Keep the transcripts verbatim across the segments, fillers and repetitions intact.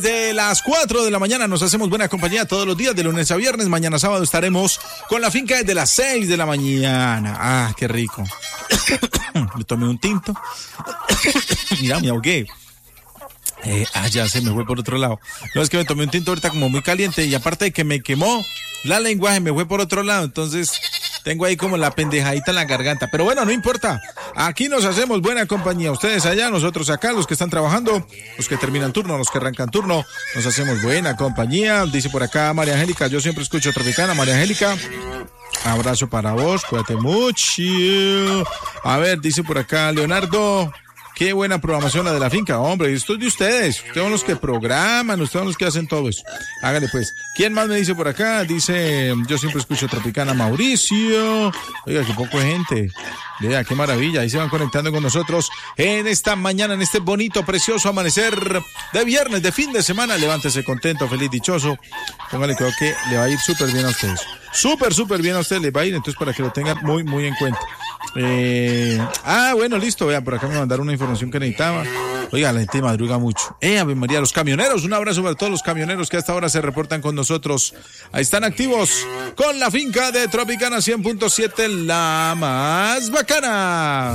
De las cuatro de la mañana nos hacemos buena compañía todos los días, de lunes a viernes. Mañana sábado estaremos con la finca desde las seis de la mañana. Ah, qué rico. Me tomé un tinto. Mira, me ahogué. Eh, ah, ya se me fue por otro lado. No, es que me tomé un tinto ahorita como muy caliente y aparte de que me quemó la lengua, me fue por otro lado. Entonces tengo ahí como la pendejadita en la garganta. Pero bueno, no importa. Aquí nos hacemos buena compañía. Ustedes allá, nosotros acá, los que están trabajando, los que terminan turno, los que arrancan turno, nos hacemos buena compañía. Dice por acá María Angélica, yo siempre escucho Tropicana. María Angélica, abrazo para vos, cuídate mucho. A ver, dice por acá Leonardo, qué buena programación la de la finca. Hombre, esto es de ustedes. Ustedes son los que programan, ustedes son los que hacen todo eso. Hágale pues. ¿Quién más me dice por acá? Dice, yo siempre escucho Tropicana, Mauricio. Oiga, qué poco de gente. Vea, qué maravilla. Ahí se van conectando con nosotros en esta mañana, en este bonito, precioso amanecer de viernes, de fin de semana. Levántese contento, feliz, dichoso. Póngale cuidado que le va a ir súper bien a ustedes. Súper, súper bien a ustedes les va a ir. Entonces, para que lo tengan muy, muy en cuenta. Eh, ah, bueno, listo. Vean, por acá me mandaron una información que necesitaba. Oiga, la gente madruga mucho. Eh, Ave María, los camioneros. Un abrazo para todos los camioneros que hasta ahora se reportan con nosotros. Ahí están activos con la finca de Tropicana cien punto siete, la más bacana.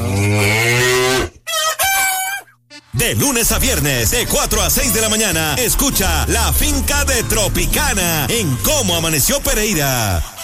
De lunes a viernes, de cuatro a seis de la mañana, escucha la finca de Tropicana en Cómo Amaneció Pereira.